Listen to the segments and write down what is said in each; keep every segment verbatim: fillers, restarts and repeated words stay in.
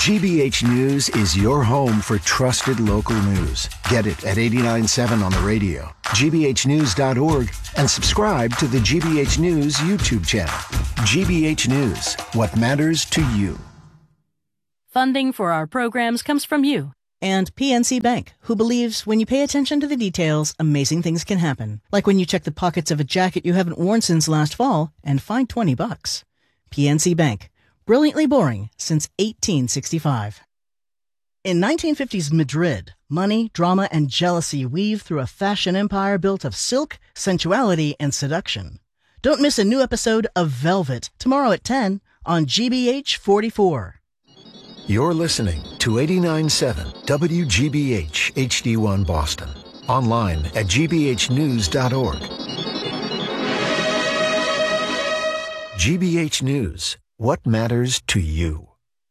G B H News is your home for trusted local news. Get it at eighty-nine point seven on the radio, G B H news dot org, and subscribe to the G B H News YouTube channel. G B H News, what matters to you. Funding for our programs comes from you. And P N C Bank, who believes when you pay attention to the details, amazing things can happen. Like when you check the pockets of a jacket you haven't worn since last fall and find twenty bucks. P N C Bank. Brilliantly boring since eighteen sixty-five. In nineteen fifties Madrid, money, drama, and jealousy weave through a fashion empire built of silk, sensuality, and seduction. Don't miss a new episode of Velvet tomorrow at ten on G B H forty-four. You're listening to eighty-nine point seven W G B H H D one Boston. Online at G B H news dot org. G B H News. What matters to you?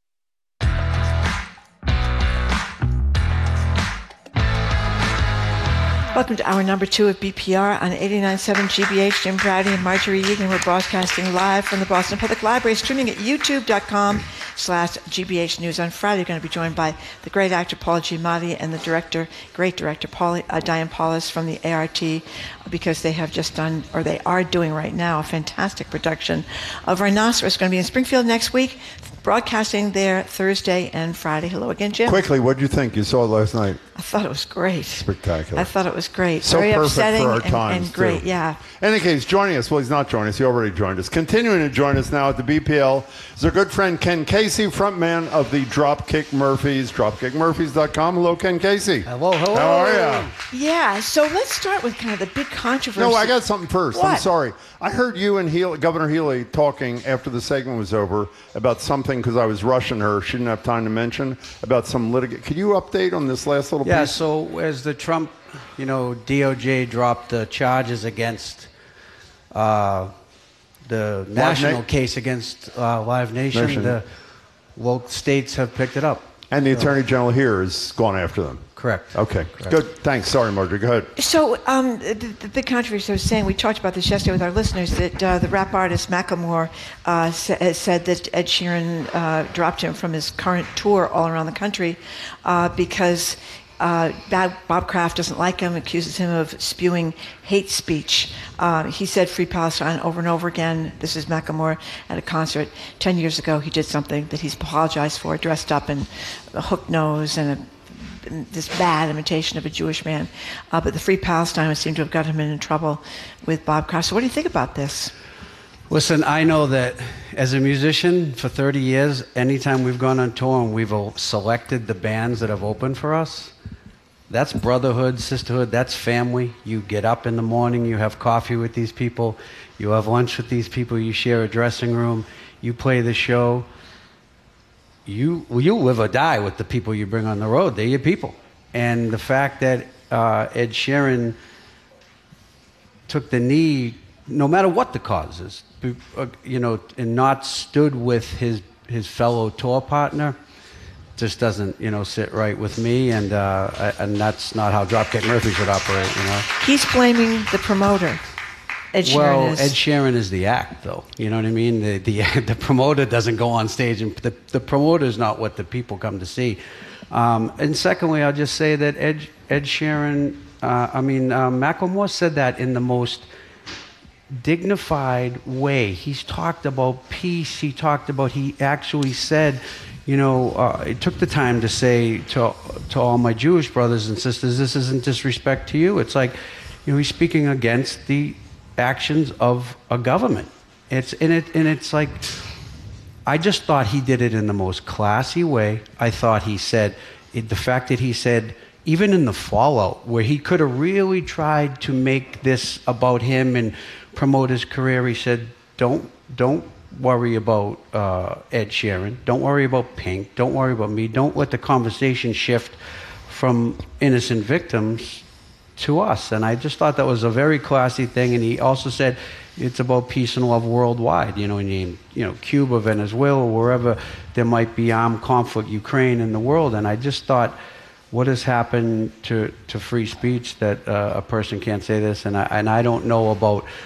Welcome to hour number two of B P R on eighty-nine point seven G B H. Jim Brady and Marjorie Egan. We're broadcasting live from the Boston Public Library, streaming at youtube dot com slash G B H News. On Friday, we're going to be joined by the great actor Paul Giamatti and the director, great director Paul, uh, Diane Paulus from the A R T, because they have just done, or they are doing right now, a fantastic production of Rhinoceros. Going to be in Springfield next week, broadcasting there Thursday and Friday. Hello again, Jim. Quickly, what did you think? You saw it last night. I thought it was great. Spectacular. I thought it was great. So Very perfect upsetting for our and, times, and great, too. yeah. In any case, joining us, well, he's not joining us. He already joined us. Continuing to join us now at the B P L is our good friend Ken Casey, frontman of the Dropkick Murphys, dropkick murphys dot com. Hello, Ken Casey. Hello, hello. How are you? Yeah, so let's start with kind of the big controversy. No, I got something first. What? I'm sorry. I heard you and Healy, Governor Healy talking after the segment was over about something, because I was rushing her. She didn't have time to mention, about some litigation. Could you update on this last little Yeah, piece? so as the Trump, you know, D O J dropped the charges against uh, the national Na- case against uh, Live Nation, Nation. the woke states have picked it up. And the So- Attorney General here has gone after them. Correct. Okay, Correct. good. Thanks. Sorry, Marjorie. Go ahead. So um, the, the big controversy I was saying, we talked about this yesterday with our listeners, that uh, the rap artist Macklemore uh, sa- said that Ed Sheeran uh, dropped him from his current tour all around the country uh, because uh, Bob Kraft doesn't like him, accuses him of spewing hate speech. Uh, he said Free Palestine over and over again. This is Macklemore at a concert. Ten years ago, he did something that he's apologized for, dressed up in a hook nose and a this bad imitation of a Jewish man. Uh, but the Free Palestine would seem to have got him in trouble with Bob Kraft. So what do you think about this? Listen, I know that as a musician for thirty years, anytime we've gone on tour and we've selected the bands that have opened for us, that's brotherhood, sisterhood, that's family. You get up in the morning, you have coffee with these people, you have lunch with these people, you share a dressing room, you play the show. You you live or die with the people you bring on the road. They're your people. And the fact that uh, Ed Sheeran took the knee, no matter what the cause is, uh, you know, and not stood with his his fellow tour partner, just doesn't, you know, sit right with me. And uh, I, and that's not how Dropkick Murphys should operate, you know. He's blaming the promoter. Ed Sheeran well, is. Ed Sheeran is the act, though. You know what I mean? The the, the promoter doesn't go on stage, and the, the promoter is not what the people come to see. Um, and secondly, I'll just say that Ed, Ed Sheeran, uh, I mean, uh, Macklemore said that in the most dignified way. He's talked about peace. He talked about, he actually said, you know, uh, it took the time to say to to all my Jewish brothers and sisters, this isn't disrespect to you. It's like, you know, he's speaking against the actions of a government. It's and it and it's like, I just thought he did it in the most classy way. I thought he said it, the fact that he said, even in the fallout, where he could have really tried to make this about him and promote his career, he said, don't don't worry about uh, Ed Sheeran, don't worry about Pink, don't worry about me, don't let the conversation shift from innocent victims to us. And I just thought that was a very classy thing. And he also said it's about peace and love worldwide. You know, in you know Cuba, Venezuela, wherever there might be armed conflict, Ukraine, in the world. And I just thought, what has happened to, to free speech that uh, a person can't say this? And I, and I don't know about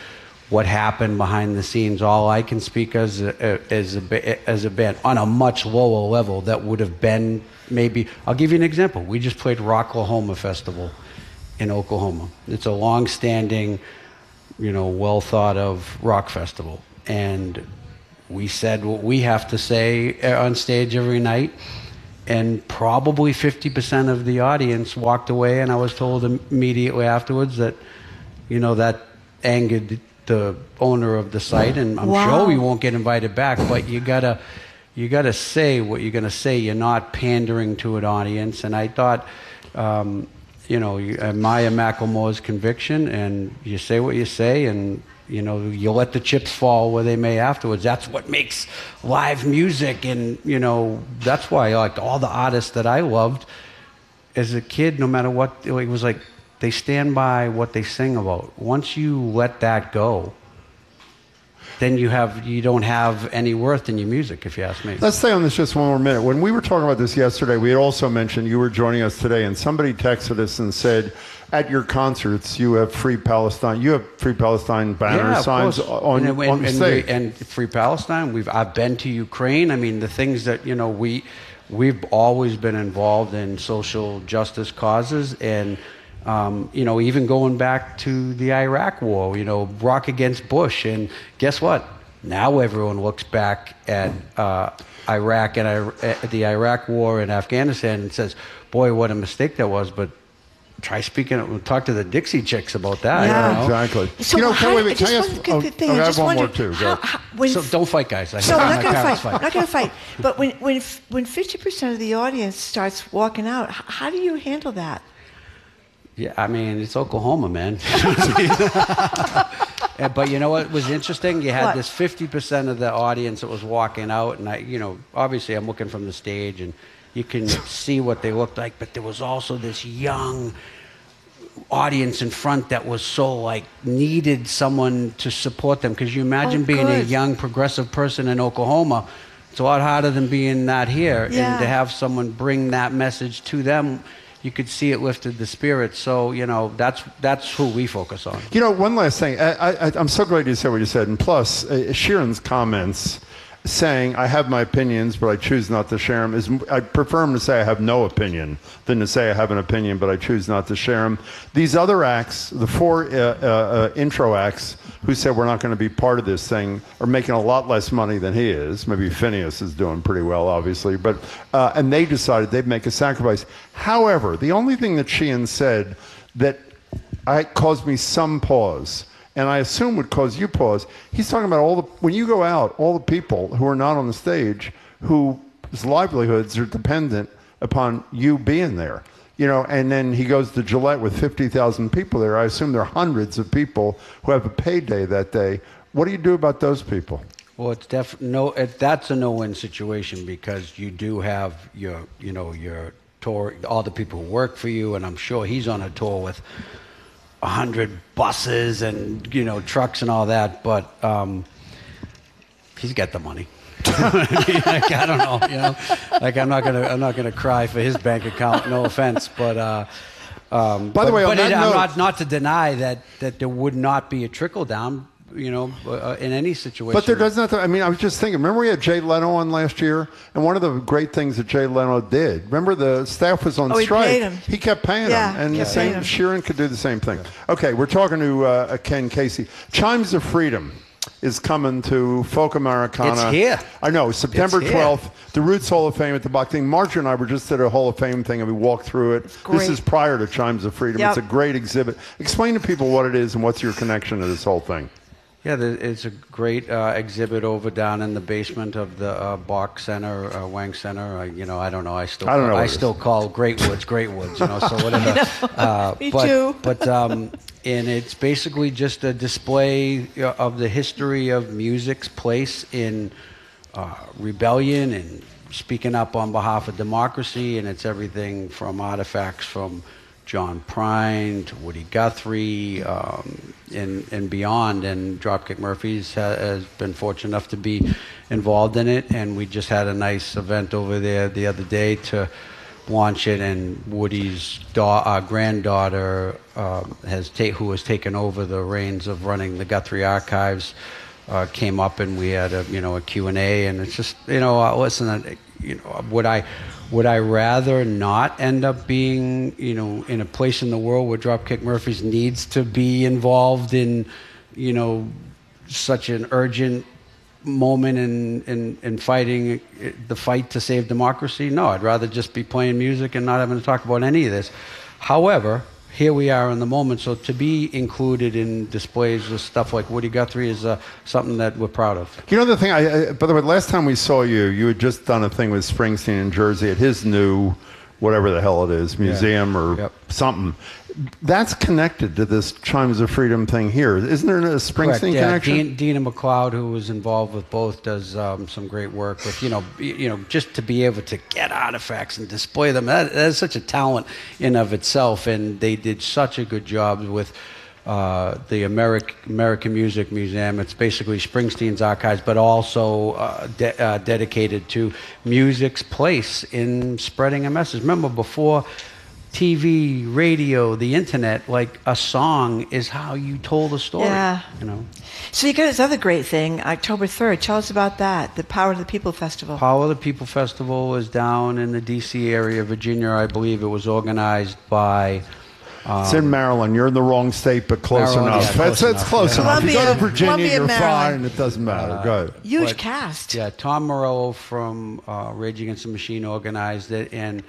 what happened behind the scenes. All I can speak as a, as a, as a band on a much lower level that would have been maybe, I'll give you an example. We just played Rocklahoma Festival in Oklahoma. It's a long-standing, you know, well thought of rock festival. And we said what we have to say on stage every night. And probably fifty percent of the audience walked away, and I was told immediately afterwards that, you know, that angered the owner of the site, and I'm wow. sure we won't get invited back, but you gotta, you gotta say what you're gonna say. You're not pandering to an audience. And I thought, um, you know, you admire Macklemore's conviction, and you say what you say, and you know, you let the chips fall where they may afterwards. That's what makes live music, and you know, that's why like all the artists that I loved as a kid, no matter what, it was like they stand by what they sing about. Once you let that go, then you have you don't have any worth in your music, if you ask me. Let's stay on this just one more minute. When we were talking about this yesterday, we had also mentioned you were joining us today, and somebody texted us and said, at your concerts, you have Free Palestine. You have Free Palestine banner yeah, signs on, and, on and, stage. And, and Free Palestine. We've I've been to Ukraine. I mean, the things that you know we we've always been involved in social justice causes, and um, you know, even going back to the Iraq War. You know, Rock Against Bush, and guess what? Now everyone looks back at uh, Iraq and uh, the Iraq War and Afghanistan and says, "Boy, what a mistake that was." But try speaking, talk to the Dixie Chicks about that. Yeah, you know? Exactly. So you know, how, can, wait, wait, just can I one ask, good oh, thing. okay, I I just have one wondered, more too. how, Go. how, when, So don't fight, guys. I so I'm not my going to parents fight. I'm not going to fight. But when when when fifty percent of the audience starts walking out, h- how do you handle that? Yeah, I mean, it's Oklahoma, man. But you know what was interesting? You had What? this fifty percent of the audience that was walking out, and I, you know, obviously I'm looking from the stage, and you can see what they looked like, but there was also this young audience in front that was so like needed someone to support them, because you imagine Oh, being a good. young progressive person in Oklahoma, it's a lot harder than being that here. Yeah. And to have someone bring that message to them, you could see it lifted the spirit. So you know, that's that's who we focus on. You know, one last thing. I, I, I'm so glad you said what you said. And plus, uh, Sheeran's comments saying, I have my opinions, but I choose not to share them, is, I prefer him to say I have no opinion than to say I have an opinion, but I choose not to share them. These other acts, the four uh, uh, uh, intro acts who said we're not going to be part of this thing, are making a lot less money than he is. Maybe Phineas is doing pretty well, obviously. But uh, and they decided they'd make a sacrifice. However, the only thing that Sheehan said that I, caused me some pause, and I assume would cause you pause, he's talking about all the, when you go out, all the people who are not on the stage, whose livelihoods are dependent upon you being there. You know, and then he goes to Gillette with fifty thousand people there. I assume there are hundreds of people who have a payday that day. What do you do about those people? Well, it's def no. It, that's a no-win situation, because you do have your, you know, your tour, all the people who work for you, and I'm sure he's on a tour with a hundred buses and you know trucks and all that. But um, he's got the money. like, I don't know, you know. Like I'm not gonna, I'm not gonna cry for his bank account. No offense, but. Uh, um, By the but, way, on but that it, note, I'm not not to deny that that there would not be a trickle down. You know, uh, in any situation. But there does not. I mean, I was just thinking. Remember, we had Jay Leno on last year, and one of the great things that Jay Leno did. Remember, the staff was on Oh, he strike. paid him. He kept paying Yeah, them, and yeah, the same. paid him. Sheeran could do the same thing. Okay, we're talking to uh, Ken Casey. Chimes of Freedom is coming to Folk Americana. It's here. I know, September It's here. twelfth. The Roots Hall of Fame at the Bach thing. Marjorie and I were just at a Hall of Fame thing, and we walked through it. This great. is prior to Chimes of Freedom. Yep. It's a great exhibit. Explain to people what it is and what's your connection to this whole thing. Yeah, there- it's a great uh, exhibit over down in the basement of the uh, Bach Center, uh, Wang Center. Uh, you know, I don't know. I still, I don't know what I it is. still call Great Woods Great Woods. You know, so whatever. Uh, Me but, too. But um, and it's basically just a display uh, of the history of music's place in uh, rebellion and speaking up on behalf of democracy, and it's everything from artifacts from John Prine to Woody Guthrie, um, and, and beyond. And Dropkick Murphys ha has been fortunate enough to be involved in it. And we just had a nice event over there the other day to Wanchett, and Woody's da- uh, granddaughter, um, has ta- who has taken over the reins of running the Guthrie Archives, uh, came up, and we had a you know a Q and A, and it's just you know uh, listen, uh, you know would I would I rather not end up being you know in a place in the world where Dropkick Murphys needs to be involved in you know such an urgent moment in, in, in fighting the fight to save democracy? No, I'd rather just be playing music and not having to talk about any of this. However, here we are in the moment, so to be included in displays with stuff like Woody Guthrie is uh, something that we're proud of. You know the thing, I, I, by the way, last time we saw you, you had just done a thing with Springsteen in Jersey at his new, whatever the hell it is, museum yeah. or yep. something. That's connected to this Chimes of Freedom thing here. Isn't there a Springsteen Correct, yeah. connection? Dean, Dina McLeod, who was involved with both, does um, some great work with, you know, you know, just to be able to get artifacts and display them. That, that is such a talent in of itself, and they did such a good job with uh, the American American Music Museum. It's basically Springsteen's archives, but also uh, de- uh, dedicated to music's place in spreading a message. Remember, before T V, radio, the internet, like a song is how you told a story. Yeah. You know. So you got this other great thing, October third. Tell us about that, the Power of the People Festival. Power of the People Festival is down in the D C area, Virginia, I believe. It was organized by... Um, it's in Maryland. You're in the wrong state, but close Maryland, enough. yeah, close it's, enough. it's close Yeah. enough. You go to Columbia- Virginia, Columbia, you're Maryland. fine. It doesn't matter. Uh, go ahead. Huge but, cast. Yeah, Tom Morello from uh, Rage Against the Machine organized it, and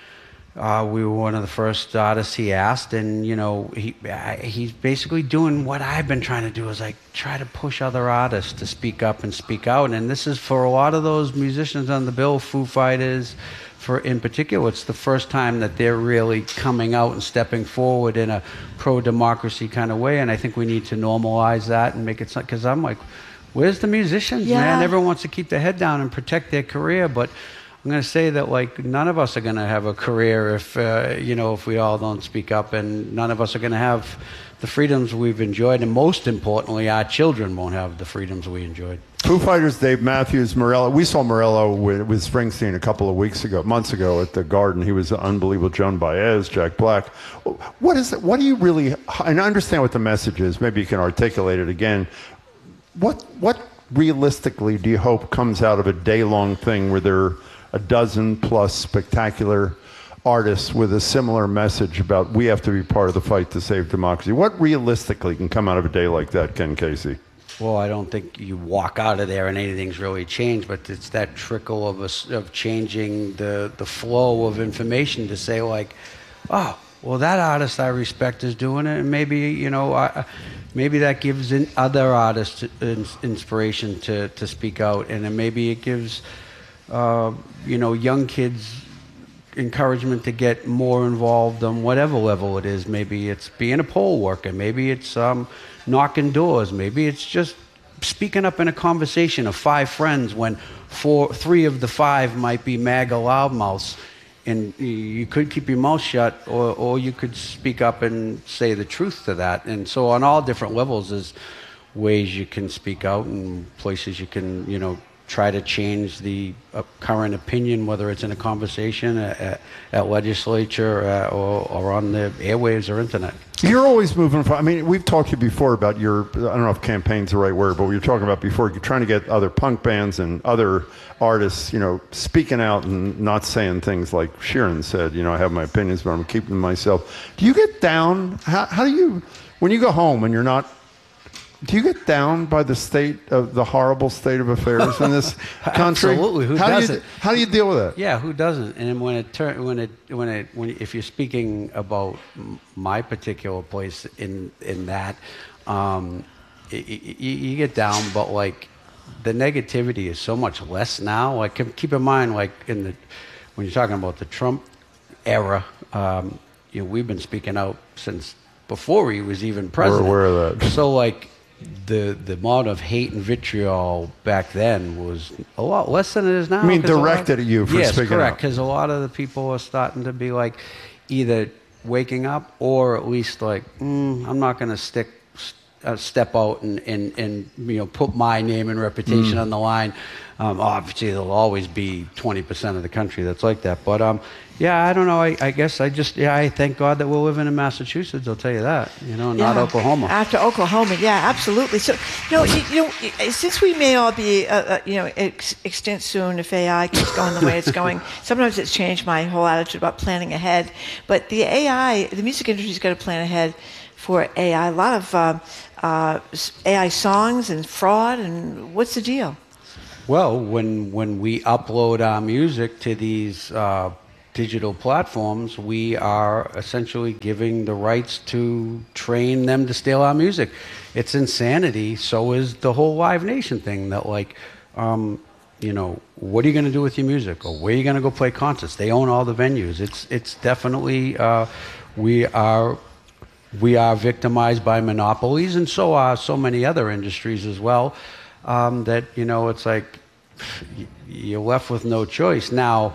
uh, we were one of the first artists he asked, and you know he I, he's basically doing what I've been trying to do, is like try to push other artists to speak up and speak out, and this is for a lot of those musicians on the bill, Foo Fighters, for in particular, it's the first time that they're really coming out and stepping forward in a pro-democracy kind of way, and I think we need to normalize that and make it, because I'm like, where's the musicians, yeah. man? Everyone wants to keep their head down and protect their career, but I'm going to say that like none of us are going to have a career if uh, you know if we all don't speak up, and none of us are going to have the freedoms we've enjoyed, and most importantly, our children won't have the freedoms we enjoyed. Foo Fighters, Dave Matthews, Morello. We saw Morello with, with Springsteen a couple of weeks ago, months ago at the Garden. He was unbelievable. Joan Baez, Jack Black. What is it? What do you really? And I understand what the message is. Maybe you can articulate it again. What what realistically do you hope comes out of a day-long thing where there are a dozen plus spectacular artists with a similar message about we have to be part of the fight to save democracy? What realistically can come out of a day like that, Ken Casey? Well, I don't think you walk out of there and anything's really changed, but it's that trickle of a, of changing the, the flow of information to say like, oh, well, that artist I respect is doing it, and maybe, you know, I, maybe that gives in other artists inspiration to, to speak out, and then maybe it gives, uh, you know, young kids encouragement to get more involved on whatever level it is. Maybe it's being a poll worker, maybe it's um, knocking doors, maybe it's just speaking up in a conversation of five friends when four, three of the five might be MAGA loudmouths, and you could keep your mouth shut, or, or you could speak up and say the truth to that. And so on all different levels, there's ways you can speak out and places you can, you know, try to change the uh, current opinion, whether it's in a conversation at, at legislature uh, or, or on the airwaves or internet. You're always moving forward. I mean, we've talked to you before about your, I don't know if campaign's the right word, but we were talking about before, you're trying to get other punk bands and other artists, you know, speaking out and not saying things like Sheeran said, you know, I have my opinions, but I'm keeping them myself. Do you get down, how, how do you, when you go home and you're not, do you get down by the state of the horrible state of affairs in this country? Absolutely. Who how doesn't? Do you, how do you deal with that? Yeah, who doesn't? And when it turn, when it, when it, when if you're speaking about my particular place in in that, um, you, you get down, but like the negativity is so much less now. Like keep in mind, like in the when you're talking about the Trump era, um, you know, we've been speaking out since before he was even president. We're aware of that. So like. The the amount of hate and vitriol back then was a lot less than it is now. I mean, 'cause a lot- directed at you for yes, speaking correct, up. because a lot of the people are starting to be like either waking up or at least like, mm, I'm not going to stick uh, step out and, and, and you know put my name and reputation mm. on the line. Um, obviously, there'll always be twenty percent of the country that's like that. But um, yeah, I don't know. I, I guess I just yeah, I thank God that we're living in Massachusetts. I'll tell you that. You know, not yeah. Oklahoma. After Oklahoma, yeah, absolutely. So, you know, you, you know, since we may all be, uh, uh, you know, ex- extinct soon if A I keeps going the way it's going. Sometimes it's changed my whole attitude about planning ahead. But the A I, the music industry's got to plan ahead for A I. A lot of uh, uh, A I songs and fraud. And what's the deal? Well, when when we upload our music to these uh, digital platforms, we are essentially giving the rights to train them to steal our music. It's insanity. So is the whole Live Nation thing. That like, um, you know, what are you going to do with your music, or where are you going to go play concerts? They own all the venues. It's it's definitely uh, we are we are victimized by monopolies, and so are so many other industries as well. Um, that, you know, it's like you're left with no choice. Now,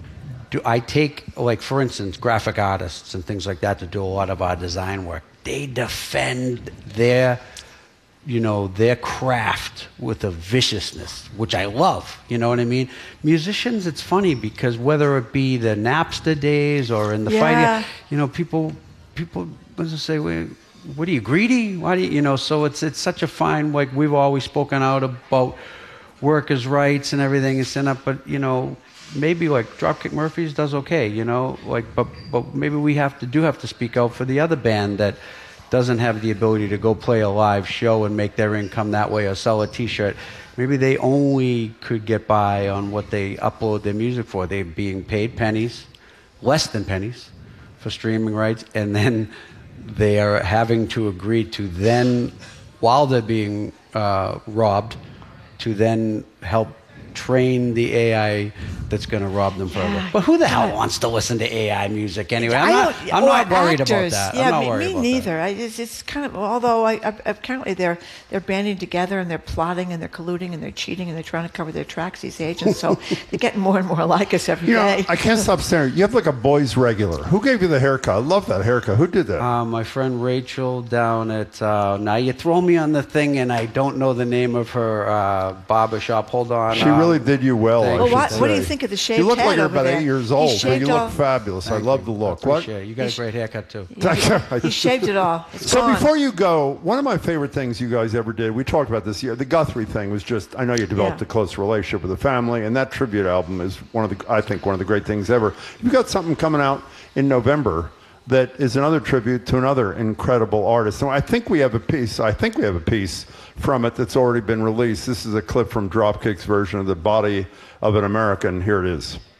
do I take, like, for instance, graphic artists and things like that to do a lot of our design work. They defend their, you know, their craft with a viciousness, which I love. You know what I mean? Musicians, it's funny because whether it be the Napster days or in the yeah. fight, you know, people, people, let's just say, we. What are you, greedy? Why do you, you know, so it's it's such a fine, like we've always spoken out about workers' rights and everything and stand up, but, you know, maybe like Dropkick Murphys does okay, you know, like, but but maybe we have to, do have to speak out for the other band that doesn't have the ability to go play a live show and make their income that way or sell a t-shirt. Maybe they only could get by on what they upload their music for. They're being paid pennies, less than pennies, for streaming rights, and then they are having to agree to then, while they're being uh, robbed, to then help train the A I that's going to rob them further. Yeah. But who the hell wants to listen to A I music anyway? I'm not, I'm not worried about that. Yeah, I'm not me, worried me about neither. I, it's, it's kind of, although I, I, apparently they're they're banding together and they're plotting and they're colluding and they're cheating and they're trying to cover their tracks, these agents. So they're getting more and more like us every you day. Know, I can't stop staring. You have like a boys regular. Who gave you the haircut? I love that haircut. Who did that? Uh, my friend Rachel down at, uh, now you throw me on the thing and I don't know the name of her uh, barber shop. Hold on. She um, really did you well. Well, what, what do you think of the shaved head? You look like you're over about there? eight years old. He You look all, fabulous. I love the look. I What? it. You got a great haircut too. He, he shaved it all. It's So gone. before you go, one of my favorite things you guys ever did, we talked about this year, the Guthrie thing was just, I know you developed Yeah. a close relationship with the family, and that tribute album is one of the, I think, one of the great things ever. You've got something coming out in November that is another tribute to another incredible artist. So I think we have a piece, I think we have a piece from it that's already been released. This is a clip from Dropkick's version of The Body of an American. Here it is.